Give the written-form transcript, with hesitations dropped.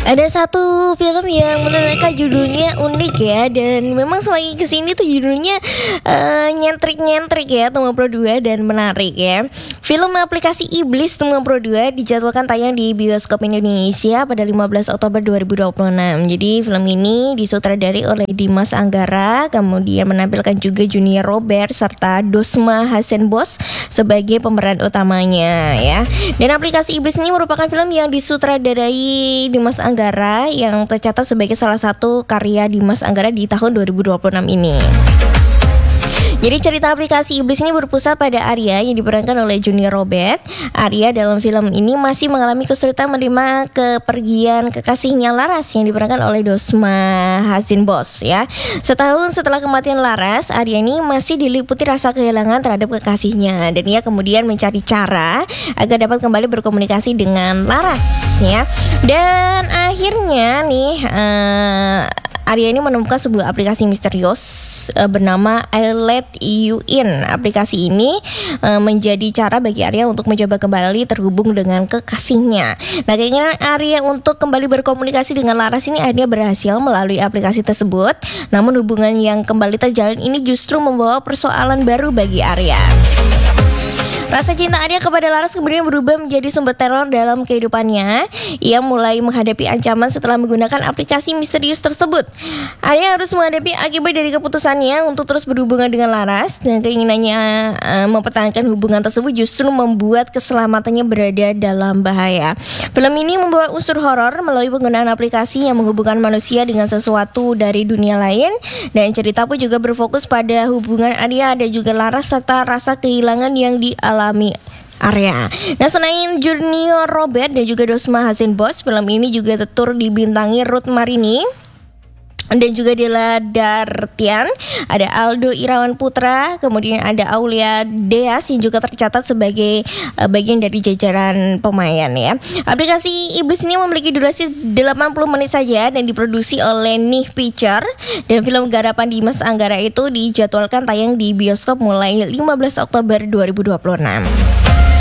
Ada satu film yang menurut mereka judulnya unik ya, dan memang semakin kesini tuh judulnya nyentrik-nyentrik ya, Tunggal Pro 2 dan menarik ya. Film Aplikasi Iblis Tunggal Pro 2 dijadwalkan tayang di bioskop Indonesia pada 15 Oktober 2026. Jadi film ini disutradari oleh Dimas Anggara, kemudian menampilkan juga Junior Robert serta Dosma Hasenbos sebagai pemeran utamanya ya. Dan Aplikasi Iblis ini merupakan film yang disutradarai Dimas Anggara yang tercatat sebagai salah satu karya Dimas Anggara di tahun 2026 ini. Jadi cerita Aplikasi Iblis ini berpusat pada Arya yang diperankan oleh Junior Robert. Arya dalam film ini masih mengalami kesulitan menerima kepergian kekasihnya Laras yang diperankan oleh Dosma Hasenbos ya. Setahun setelah kematian Laras, Arya ini masih diliputi rasa kehilangan terhadap kekasihnya, dan ia kemudian mencari cara agar dapat kembali berkomunikasi dengan Laras ya. Dan akhirnya nih Arya ini menemukan sebuah aplikasi misterius bernama I Let You In. Aplikasi ini menjadi cara bagi Arya untuk mencoba kembali terhubung dengan kekasihnya. Nah, keinginan Arya untuk kembali berkomunikasi dengan Laras ini akhirnya berhasil melalui aplikasi tersebut. Namun hubungan yang kembali terjalin ini justru membawa persoalan baru bagi Arya. Rasa cinta Arya kepada Laras kemudian berubah menjadi sumber teror dalam kehidupannya. Ia mulai menghadapi ancaman setelah menggunakan aplikasi misterius tersebut. Arya harus menghadapi akibat dari keputusannya untuk terus berhubungan dengan Laras, dan keinginannya mempertahankan hubungan tersebut justru membuat keselamatannya berada dalam bahaya. Film ini membawa unsur horor melalui penggunaan aplikasi yang menghubungkan manusia dengan sesuatu dari dunia lain, dan cerita pun juga berfokus pada hubungan Arya dan juga Laras serta rasa kehilangan yang dialami Arya. Nah, selain Junior Robert dan juga Dosma Hasenbos, film ini juga turut dibintangi Ruth Marini dan juga Della Dartian, ada Aldo Irawan Putra, kemudian ada Aulia Deas yang juga tercatat sebagai bagian dari jajaran pemain ya. Aplikasi Iblis ini memiliki durasi 80 menit saja dan diproduksi oleh Nih Picture, dan film garapan Dimas Anggara itu dijadwalkan tayang di bioskop mulai 15 Oktober 2026.